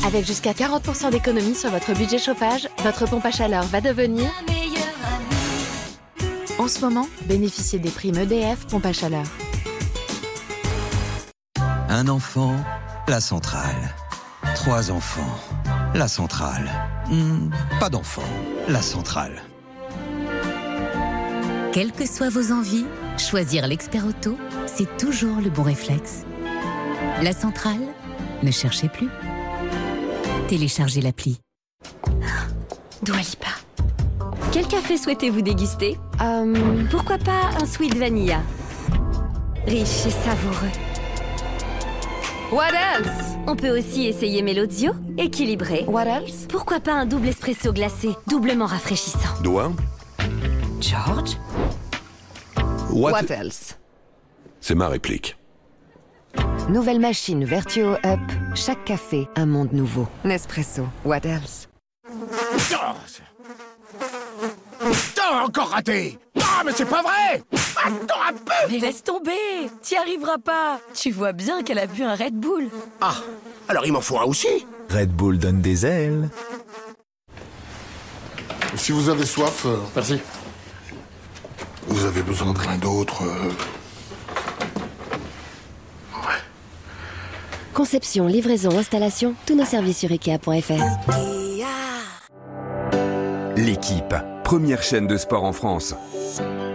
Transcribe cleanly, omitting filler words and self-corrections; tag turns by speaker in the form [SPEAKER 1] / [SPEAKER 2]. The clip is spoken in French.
[SPEAKER 1] Avec jusqu'à 40% d'économie sur votre budget chauffage, votre pompe à chaleur va devenir... En ce moment, bénéficiez des primes EDF pompe à chaleur.
[SPEAKER 2] Un enfant, la centrale. 3 enfants, la centrale. Pas d'enfant, la centrale.
[SPEAKER 3] Quelles que soient vos envies, choisir l'expert auto, c'est toujours le bon réflexe. La centrale, ne cherchez plus. Téléchargez l'appli.
[SPEAKER 4] Dua Lipa. Quel café souhaitez-vous déguster? Pourquoi pas un sweet vanilla? Riche et savoureux. What else? On peut aussi essayer Melozio, équilibré.
[SPEAKER 1] What else?
[SPEAKER 4] Pourquoi pas un double espresso glacé, doublement rafraîchissant?
[SPEAKER 5] Doigt.
[SPEAKER 4] George?
[SPEAKER 5] What
[SPEAKER 1] else?
[SPEAKER 5] C'est ma réplique.
[SPEAKER 6] Nouvelle machine Vertuo Up. Chaque café, un monde nouveau. Nespresso. What else?
[SPEAKER 7] Encore raté! Ah, mais c'est pas vrai! Attends un peu!
[SPEAKER 8] Mais laisse tomber! T'y arriveras pas! Tu vois bien qu'elle a bu un Red Bull.
[SPEAKER 7] Ah, alors il m'en faut un aussi?
[SPEAKER 9] Red Bull donne des ailes.
[SPEAKER 10] Si vous avez soif...
[SPEAKER 7] Merci.
[SPEAKER 10] Vous avez besoin de rien d'autre... Ouais.
[SPEAKER 6] Conception, livraison, installation, tous nos services sur Ikea.fr.
[SPEAKER 11] L'équipe, première chaîne de sport en France.